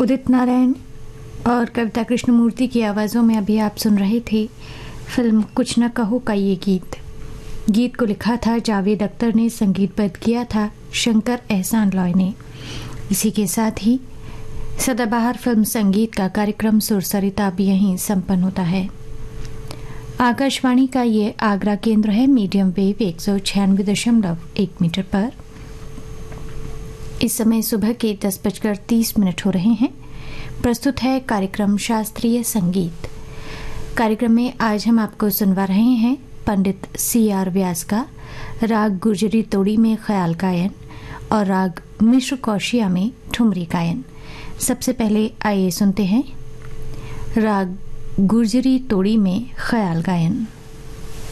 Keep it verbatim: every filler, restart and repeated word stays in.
उदित नारायण और कविता कृष्णमूर्ति की आवाज़ों में अभी आप सुन रहे थे फिल्म कुछ न कहो का ये गीत। गीत को लिखा था जावेद अख्तर ने, संगीतबद्ध किया था शंकर एहसान लॉय ने। इसी के साथ ही सदाबहार फिल्म संगीत का कार्यक्रम सुरसरिता भी यहीं संपन्न होता है। आकाशवाणी का ये आगरा केंद्र है, मीडियम वेव एक सौ छियानवे दशमलव एक मीटर पर। इस समय सुबह के दस बजकर तीस मिनट हो रहे हैं। प्रस्तुत है कार्यक्रम शास्त्रीय संगीत। कार्यक्रम में आज हम आपको सुनवा रहे हैं पंडित सी आर व्यास का राग गुर्जरी तोड़ी में ख्याल गायन और राग मिश्र कौशिया में ठुमरी गायन। सबसे पहले आइए सुनते हैं राग गुर्जरी तोड़ी में ख्याल गायन।